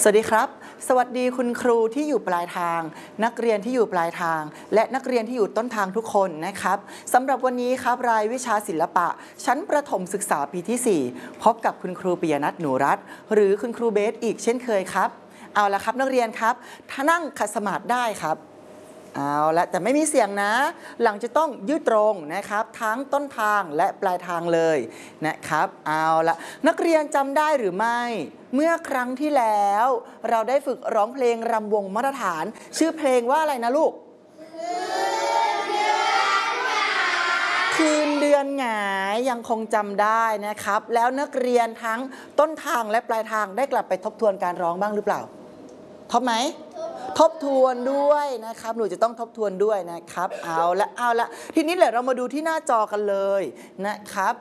สวัสดีครับสวัสดีคุณครูที่อยู่ปลายทางนักเรียนที่อยู่ปลายทางและนักเรียนที่อยู่ต้นทางทุกคนนะครับสำหรับวันนี้ครับรายวิชาศิลปะชั้นประถมศึกษาปีที่4พบกับคุณครูปิยนัทหนูรัตน์หรือคุณครูเบสอีกเช่นเคยครับเอาละครับนักเรียนครับถ้านั่งขัดสมาธิได้ครับเอาละแต่ไม่มีเสียงนะหลังจะต้องยืดตรงนะครับทั้งต้นทางและปลายทางเลยนะครับเอาละนักเรียนจำได้หรือไม่เมื่อครั้งที่แล้วเราได้ฝึกร้องเพลงรำวงมาตรฐานชื่อเพลงว่าอะไรนะลูกคืนเดือนหงายยังคงจำได้นะครับแล้วนักเรียนทั้งต้นทางและปลายทางได้กลับไปทบทวนการร้องบ้างหรือเปล่าทบไหมทบทวนด้วยนะครับหนูจะต้องทบทวนด้วยนะครับเอาละทีนี้เดี๋ยวเรามาดูที่หน้าจอกันเลยนะครับ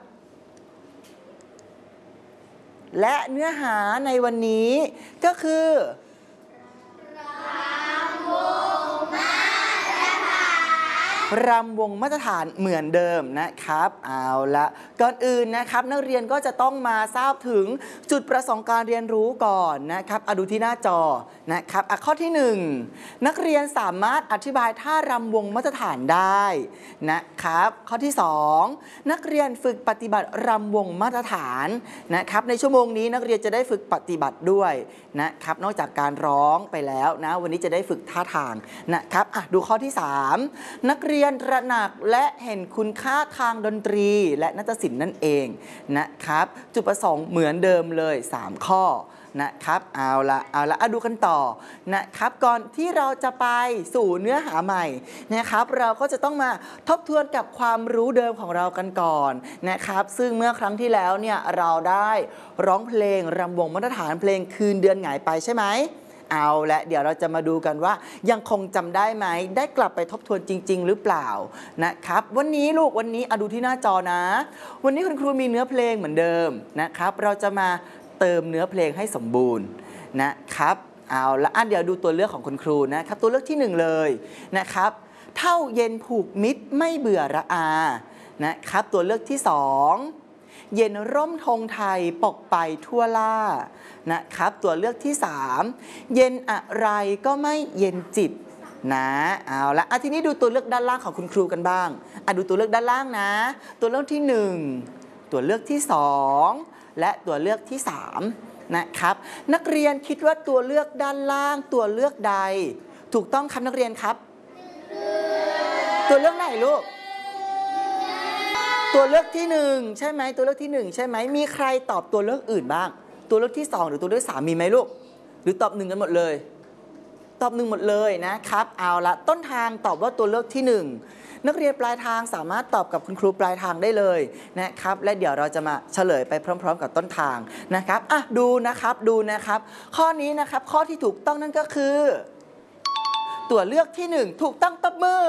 และเนื้อหาในวันนี้ก็คือรำวงมาตรฐานเหมือนเดิมนะครับเอาละก่อนอื่นนะครับนักเรียนก็จะต้องมาทราบถึงจุดประสงค์การเรียนรู้ก่อนนะครับดูที่หน้าจอนะครับข้อที่1นักเรียนสามารถอธิบายท่ารำวงมาตรฐานได้นะครับข้อที่2นักเรียนฝึกปฏิบัติรำวงมาตรฐานนะครับในชั่วโมงนี้นักเรียนจะได้ฝึกปฏิบัติด้วยนะครับนอกจากการร้องไปแล้วนะวันนี้จะได้ฝึกท่าทางนะครับดูข้อที่3นักเรียนตระหนักและเห็นคุณค่าทางดนตรีและนาฏศิลป์นั่นเองนะครับจุดประสงค์เหมือนเดิมเลย3ข้อนะครับเอาละดูกันต่อนะครับก่อนที่เราจะไปสู่เนื้อหาใหม่นะครับเราก็จะต้องมาทบทวนกับความรู้เดิมของเรากันก่อนนะครับซึ่งเมื่อครั้งที่แล้วเนี่ยเราได้ร้องเพลงรำวงมาตรฐานเพลงคืนเดือนหงายไปใช่ไหมเอาละเดี๋ยวเราจะมาดูกันว่ายังคงจำได้ไหมได้กลับไปทบทวนจริงๆหรือเปล่านะครับวันนี้ดูที่หน้าจอนะวันนี้คุณครูมีเนื้อเพลงเหมือนเดิมนะครับเราจะมาเติมเนื้อเพลงให้สมบูรณ์นะครับเอาละเดี๋ยวดูตัวเลือกของคุณครูนะครับตัวเลือกที่1เลยนะครับเท่าเย็นผูกมิตรไม่เบื่อระอานะครับตัวเลือกที่2เย็นร่มธงไทยปกไปทั่วล่านะครับตัวเลือกที่3เย็นอะไรก็ไม่เย็นจิตเอาละทีนี้ดูตัวเลือกด้านล่างของคุณครูกันบ้างดูตัวเลือกด้านล่างนะตัวเลือกที่1ตัวเลือกที่2และตัวเลือกที่3นะครับนักเรียนคิดว่าตัวเลือกด้านล่างตัวเลือกใดถูกต้องครับนักเรียนครับตัวเลือกไหนลูกตัวเลือกที่1ใช่ไหมตัวเลือกที่1ใช่ไหมมีใครตอบตัวเลือกอื่นบ้างตัวเลือกที่2หรือตัวเลือก3มีไหมลูกหรือตอบ1กันหมดเลยตอบ1หมดเลยนะครับเอาละต้นทางตอบว่าตัวเลือกที่1นักเรียนปลายทางสามารถตอบกับคุณครูปลายทางได้เลยนะครับและเดี๋ยวเราจะมาเฉลยไปพร้อมๆกับต้นทางนะครับดูนะครับข้อนี้นะครับข้อที่ถูกต้องนั่นก็คือตัวเลือกที่1ถูกต้องตบมือ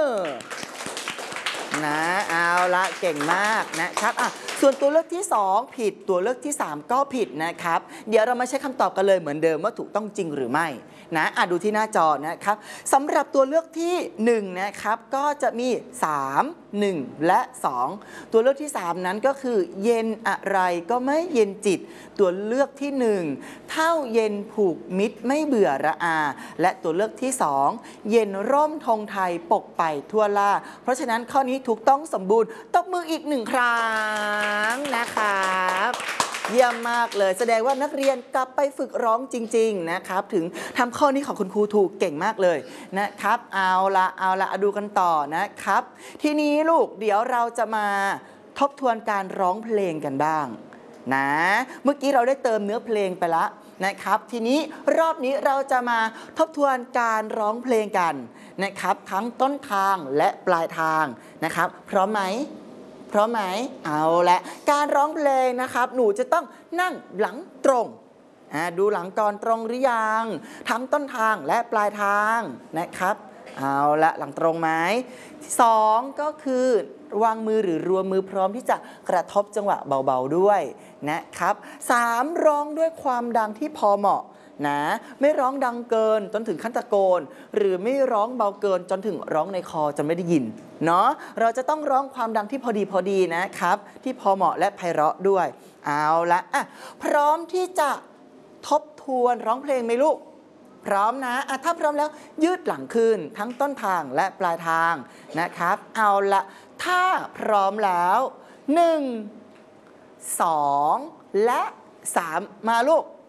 เอาละเก่งมากนะครับส่วนตัวเลือกที่2ผิดตัวเลือกที่3ก็ผิดนะครับเดี๋ยวเรามาใช้คำตอบกันเลยเหมือนเดิมว่าถูกต้องจริงหรือไม่ดูที่หน้าจอนะครับสำหรับตัวเลือกที่1นะครับก็จะมี3 1และ2ตัวเลือกที่3นั้นก็คือเย็นอะไรก็ไม่เย็นจิตตัวเลือกที่1เท่าเย็นผูกมิตรไม่เบื่อระอาและตัวเลือกที่2เย็นร่มธงไทยปกไปทั่วล่าเพราะฉะนั้นข้อนี้ถูกต้องสมบูรณ์ตบมืออีก1ครั้งนะครับเยี่ยมมากเลยแสดงว่านักเรียนกลับไปฝึกร้องจริงๆนะครับถึงทำข้อนี้ของคุณครูถูกเก่งมากเลยนะครับเอาละดูกันต่อนะครับทีนี้ลูกเดี๋ยวเราจะมาทบทวนการร้องเพลงกันบ้างเมื่อกี้เราได้เติมเนื้อเพลงไปแล้วนะครับทีนี้รอบนี้เราจะมาทบทวนการร้องเพลงกันนะครับทั้งต้นทางและปลายทางนะครับพร้อมไหมเอาละการร้องเพลงนะครับหนูจะต้องนั่งหลังตรงดูหลังก่อนตรงหรือยังทั้งต้นทางและปลายทางนะครับเอาละหลังตรงไหม2ก็คือวางมือหรือรวมมือพร้อมที่จะกระทบจังหวะเบาๆด้วยนะครับ3ร้องด้วยความดังที่พอเหมาะไม่ร้องดังเกินจนถึงขั้นตะโกนหรือไม่ร้องเบาเกินจนถึงร้องในคอจนไม่ได้ยินเราจะต้องร้องความดังที่พอดีนะครับที่พอเหมาะและไพเราะด้วยเอาละพร้อมที่จะทบทวนร้องเพลงไหมลูกพร้อมนะถ้าพร้อมแล้วยืดหลังขึ้นทั้งต้นทางและปลายทางนะครับเอาละถ้าพร้อมแล้ว1 2และ3มาลูก